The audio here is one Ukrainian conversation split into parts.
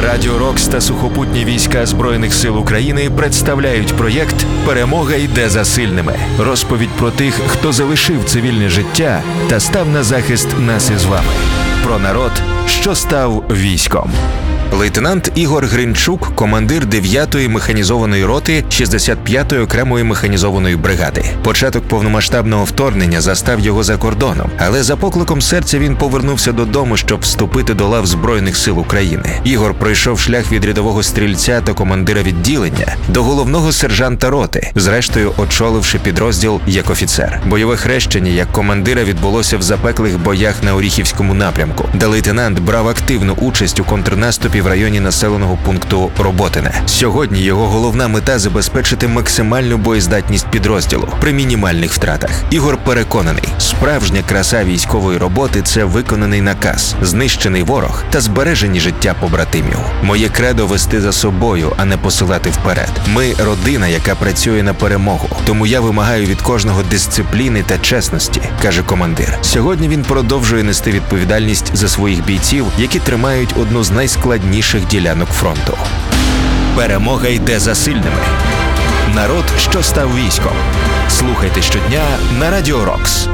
Радіо Рокс та сухопутні війська Збройних сил України представляють проєкт «Перемога йде за сильними». Розповідь про тих, хто залишив цивільне життя та став на захист нас із вами. Про народ, що став військом. Лейтенант Ігор Гринчук – командир 9-ї механізованої роти 65-ї окремої механізованої бригади. Початок повномасштабного вторгнення застав його за кордоном, але за покликом серця він повернувся додому, щоб вступити до лав Збройних сил України. Ігор пройшов шлях від рядового стрільця та командира відділення до головного сержанта роти, зрештою очоливши підрозділ як офіцер. Бойове хрещення як командира відбулося в запеклих боях на Оріхівському напрямку, де лейтенант брав активну участь у контрнаступі в районі населеного пункту Роботине. Сьогодні його головна мета – забезпечити максимальну боєздатність підрозділу при мінімальних втратах. Ігор переконаний, справжня краса військової роботи – це виконаний наказ, знищений ворог та збережені життя побратимів. Моє кредо – вести за собою, а не посилати вперед. Ми – родина, яка працює на перемогу, тому я вимагаю від кожного дисципліни та чесності, каже командир. Сьогодні він продовжує нести відповідальність за своїх бійців, які тримають одну з найскладніших ділянок фронту. Перемога йде за сильними. Народ, що став військом. Слухайте щодня на Радіо Рокс.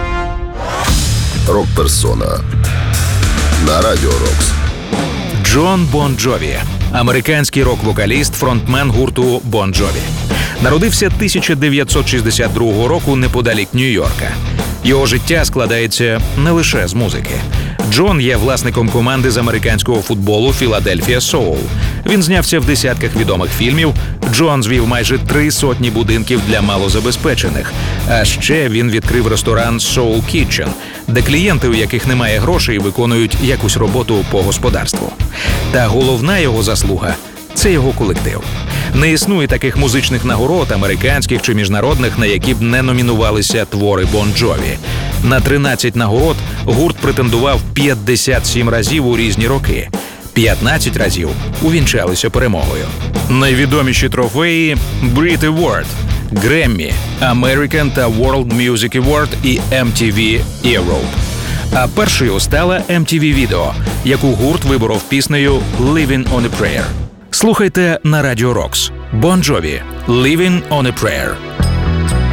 Рок-персона на Радіо Рокс. Джон Бон Джові – американський рок-вокаліст, фронтмен гурту Бон Джові. Народився 1962 року неподалік Нью-Йорка. Його життя складається не лише з музики. Джон є власником команди з американського футболу «Філадельфія Соул». Він знявся в десятках відомих фільмів. Джон звів майже 300 будинків для малозабезпечених. А ще він відкрив ресторан «Soul Kitchen», де клієнти, у яких немає грошей, виконують якусь роботу по господарству. Та головна його заслуга – це його колектив. Не існує таких музичних нагород, американських чи міжнародних, на які б не номінувалися твори Бон Джові. На 13 нагород гурт претендував 57 разів у різні роки. 15 разів увінчалися перемогою. Найвідоміші трофеї – Brit Award, Grammy, American та World Music Award і MTV Europe. А першою стала MTV Video, яку гурт виборов піснею «Living on a Prayer». Слухайте на Радіо Рокс. Бон Джові – «Living on a Prayer».